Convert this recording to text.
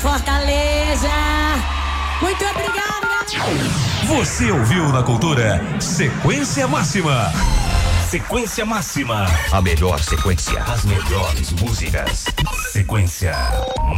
Fortaleza. Muito obrigado, galera. Você ouviu na Cultura Sequência Máxima. Sequência Máxima. A melhor sequência. As melhores músicas. Sequência